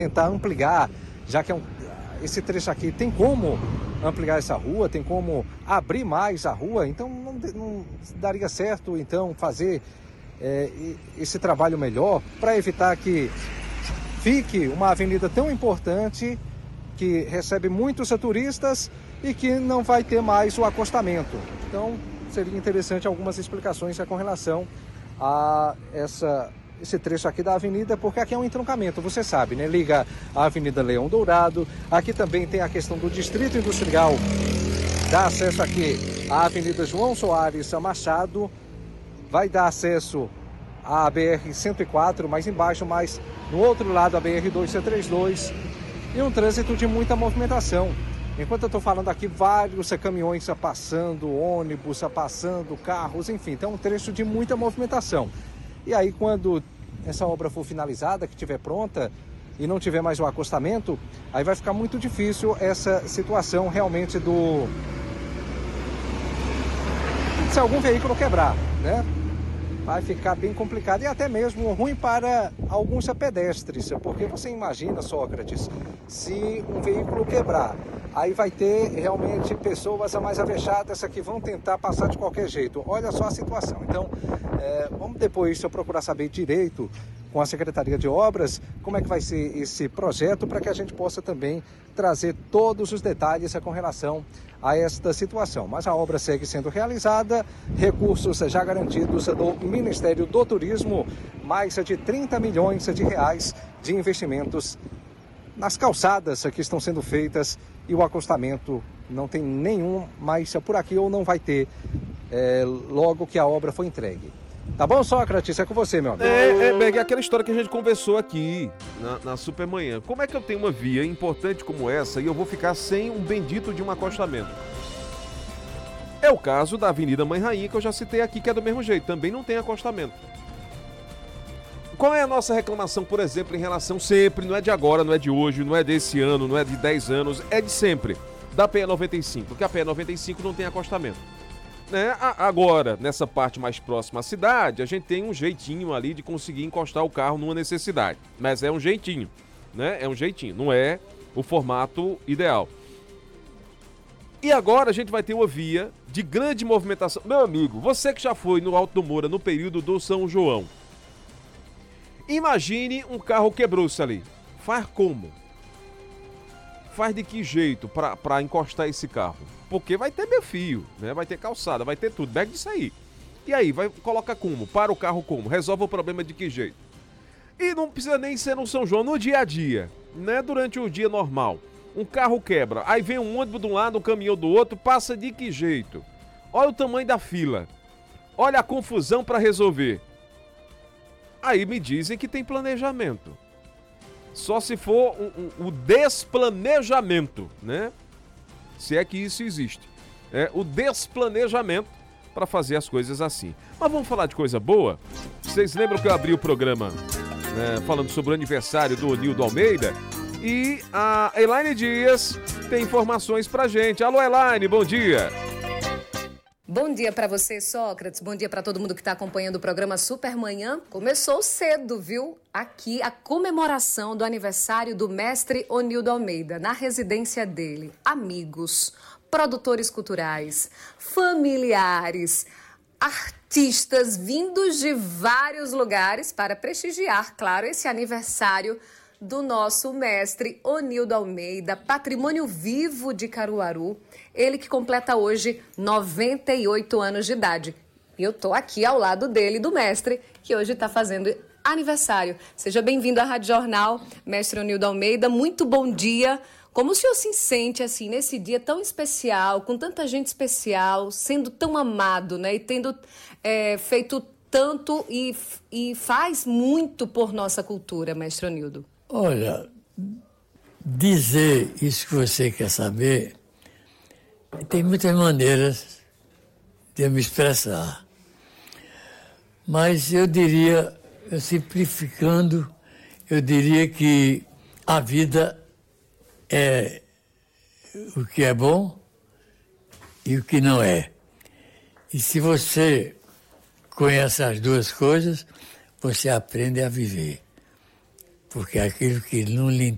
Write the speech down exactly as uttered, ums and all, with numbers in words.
tentar ampliar, já que é um, esse trecho aqui tem como ampliar essa rua, tem como abrir mais a rua, então não, não daria certo então fazer é, esse trabalho melhor para evitar que fique uma avenida tão importante que recebe muitos turistas e que não vai ter mais o acostamento. Então seria interessante algumas explicações com relação a essa esse trecho aqui da avenida, porque aqui é um entroncamento, você sabe, né? Liga a Avenida Leão Dourado, aqui também tem a questão do Distrito Industrial, dá acesso aqui à Avenida João Soares Machado, vai dar acesso à B R cento e quatro, mais embaixo, mas no outro lado a B R duzentos e trinta e dois, e um trânsito de muita movimentação. Enquanto eu estou falando aqui, vários caminhões passando, ônibus passando, carros, enfim, então é um trecho de muita movimentação. E aí, quando essa obra for finalizada, que estiver pronta e não tiver mais o acostamento, aí vai ficar muito difícil essa situação realmente do... se algum veículo quebrar, né? Vai ficar bem complicado e até mesmo ruim para alguns pedestres, porque você imagina, Sócrates, se um veículo quebrar, aí vai ter realmente pessoas mais avechadas que vão tentar passar de qualquer jeito. Olha só a situação. Então, é, vamos depois, se eu procurar saber direito com a Secretaria de Obras, como é que vai ser esse projeto, para que a gente possa também trazer todos os detalhes com relação a esta situação. Mas a obra segue sendo realizada, recursos já garantidos do Ministério do Turismo, mais de trinta milhões de reais de investimentos nas calçadas que estão sendo feitas, e o acostamento não tem nenhum mais por aqui, ou não vai ter é, logo que a obra for entregue. Tá bom, Sócrates? É com você, meu amigo. É, é, Berg, é aquela história que a gente conversou aqui na, na Supermanhã. Como é que eu tenho uma via importante como essa e eu vou ficar sem um bendito de um acostamento? É o caso da Avenida Mãe Rainha, que eu já citei aqui, que é do mesmo jeito, também não tem acostamento. Qual é a nossa reclamação, por exemplo, em relação sempre, não é de agora, não é de hoje, não é desse ano, não é de dez anos, é de sempre, da P E noventa e cinco, que a P E noventa e cinco não tem acostamento. Né? Agora, nessa parte mais próxima à cidade, a gente tem um jeitinho ali de conseguir encostar o carro numa necessidade, mas é um jeitinho, né? É um jeitinho, não é o formato ideal. E agora a gente vai ter uma via de grande movimentação. Meu amigo, você que já foi no Alto do Moura no período do São João, imagine um carro quebrou-se ali. Faz como? Faz de que jeito pra, pra encostar esse carro? Porque vai ter meu fio, né? Vai ter calçada, vai ter tudo. Bag disso aí. E aí, vai colocar como? Para o carro como? Resolve o problema de que jeito? E não precisa nem ser no São João, no dia a dia, né? Durante o dia normal. Um carro quebra, aí vem um ônibus de um lado, um caminhão do outro, passa de que jeito? Olha o tamanho da fila. Olha a confusão para resolver. Aí me dizem que tem planejamento. Só se for o um, um, um desplanejamento, né? Se é que isso existe. É o desplanejamento para fazer as coisas assim. Mas vamos falar de coisa boa? Vocês lembram que eu abri o programa, né, falando sobre o aniversário do Onildo Almeida? E a Elaine Dias tem informações pra gente. Alô, Elaine, bom dia. Bom dia para você, Sócrates. Bom dia para todo mundo que está acompanhando o programa Supermanhã. Começou cedo, viu? Aqui a comemoração do aniversário do mestre Onildo Almeida, na residência dele. Amigos, produtores culturais, familiares, artistas vindos de vários lugares para prestigiar, claro, esse aniversário do nosso mestre Onildo Almeida, patrimônio vivo de Caruaru, ele que completa hoje noventa e oito anos de idade. E eu tô aqui ao lado dele, do mestre, que hoje está fazendo aniversário. Seja bem-vindo à Rádio Jornal, mestre Onildo Almeida, muito bom dia. Como o senhor se sente, assim, nesse dia tão especial, com tanta gente especial, sendo tão amado, né, e tendo é, feito tanto e, e faz muito por nossa cultura, mestre Onildo? Olha, dizer isso que você quer saber, tem muitas maneiras de eu me expressar. Mas eu diria, eu simplificando, eu diria que a vida é o que é bom e o que não é. E se você conhece as duas coisas, você aprende a viver. Porque aquilo que não lhe